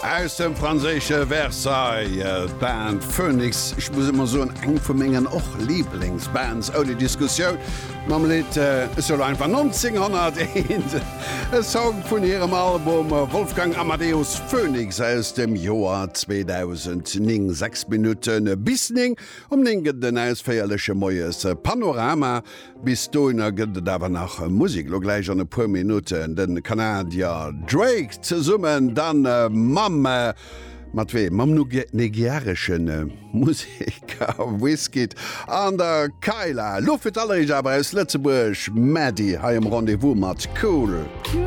Aus dem franzésche Versailles Band Phoenix. Ich muss immer so eng vu Mengen och Lieblingsbands ou die Diskussion. Mam Lied soll einfach 1901 Song vun ihrem Album Wolfgang Amadeus Phoenix aus dem Joar 2009 6 Minuten bisning ningen den ausfeierliche Moes Panorama bis donner gëtt dawer nach Musik lo gleich an e pu Minuten den Kanadier Drake ze summen dann Mam Matwe mam no nigeriaschen Musiker Whisky an der Keiler Luft allerich aber aus Lettzeburg Maddie ha im Rendevous mat cool.